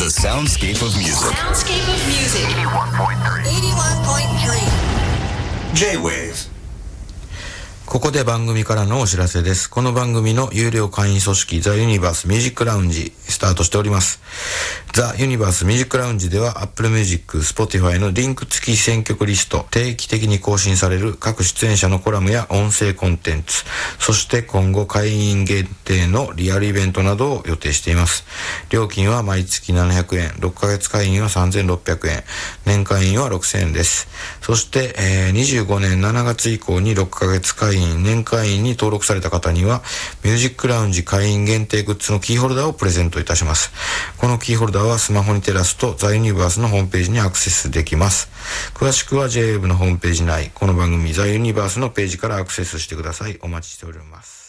The soundscape of music. Soundscape of music. 81.3 J-Wave。 ここで番組からのお知らせです。この番組の有料会員組織ザ・ユニバース・ミュージック・ラウンジスタートしております。ザ・ユニバース・ミュージック・ラウンジでは Apple Music、Spotify のリンク付き選曲リスト、定期的に更新される各出演者のコラムや音声コンテンツ、そして今後会員限定のリアルイベントなどを予定しています。料金は毎月700円、6ヶ月会員は3600円、年会員は6000円です。そして、25年7月以降に6ヶ月会員、年会員に登録された方にはミュージックラウンジ会員限定グッズのキーホルダーをプレゼントいたします。このキーホルダーはスマホに照らすとザ・ユニバースのホームページにアクセスできます。詳しくは J-Wave のホームページ内、この番組ザ・ユニバースのページからアクセスしてください。お待ちしております。